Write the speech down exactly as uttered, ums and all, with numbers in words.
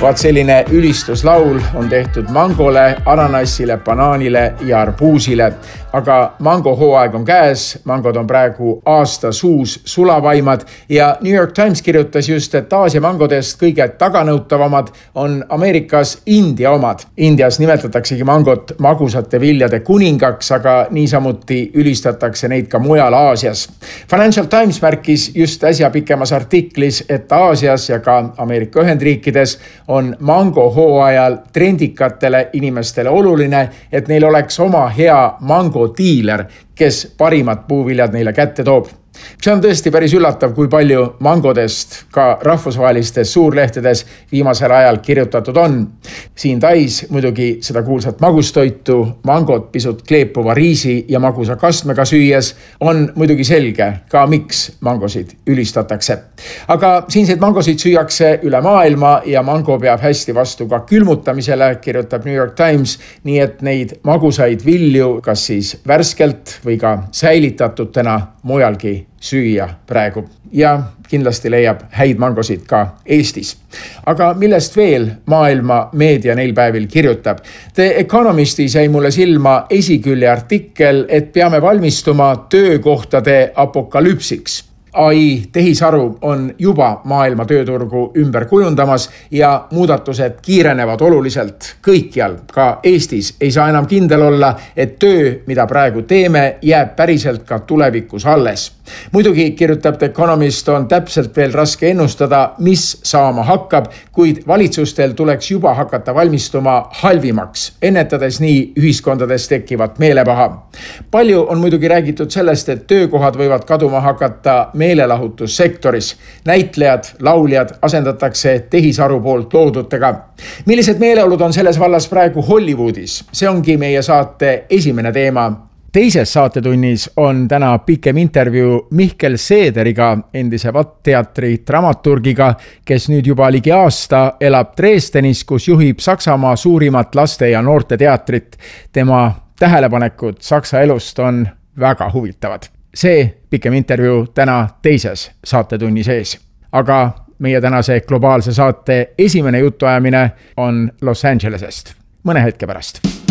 Vaat selline ülistuslaul on tehtud mangole, ananassile, banaanile ja arbuusile. Aga mangohooaeg on käes, mangod on praegu aasta suus sulavaimad ja New York Times kirjutas just, et Aasia mangodest kõige taganõutavamad on Ameerikas India omad. Indias nimetataksegi mangot magusate viljade kuningaks, aga niisamuti ülistatakse neid ka mujal Aasias. Financial Times märkis just äsja pikemas artiklis, et Aasias ja ka Ameerika Ühendriikides on mangohooajal trendikatele inimestele oluline, et neil oleks oma hea mango diiler, kes parimad puuviljad neile kätte toob. See on tõesti päris üllatav, kui palju mangodest ka rahvusvahelistes suurlehtedes viimasel ajal kirjutatud on. Siin Tais muidugi seda kuulsat magustoitu, mangot pisut kleepuva riisi ja magusa kastmega süües on muidugi selge ka miks mangosid ülistatakse. Aga siinseid mangosid süüakse üle maailma ja mango peab hästi vastu ka külmutamisele, kirjutab New York Times, nii et neid magusaid vilju kas siis värskelt või ka säilitatutena mujalgi süüa praegu ja kindlasti leiab häid mangosid ka Eestis. Aga millest veel maailma meedia neil päevil kirjutab? The Economistis jäi mulle silma esikülje artikkel, et peame valmistuma töökohtade apokalüpsiks. A I tehisaru on juba maailma tööturgu ümber kujundamas ja muudatused kiirenevad oluliselt kõikjal. Ka Eestis ei saa enam kindel olla, et töö, mida praegu teeme, jääb päriselt ka tulevikus alles. Muidugi, kirjutab The Economist, on täpselt veel raske ennustada, mis saama hakkab, kuid valitsustel tuleks juba hakata valmistuma halvimaks, ennetades nii ühiskondades tekkivat meelepaha. Palju on muidugi räägitud sellest, et töökohad võivad kaduma hakata meelelahutussektoris. Näitlejad, lauljad asendatakse tehisaru poolt loodutega. Millised meeleolud on selles vallas praegu Hollywoodis? See ongi meie saate esimene teema. Teises saatetunnis on täna pikem intervjuu Mihkel Seederiga, endise Vatt-teatri dramaturgiga, kes nüüd juba ligi aasta elab Dresdenis, kus juhib Saksamaa suurimat laste- ja noorteteatrit. Tema tähelepanekud Saksa elust on väga huvitavad. See pikem intervjuu täna teises saatetunni sees. Aga meie tänase globaalse saate esimene jutuajamine on Los Angelesest. Mõne hetke pärast.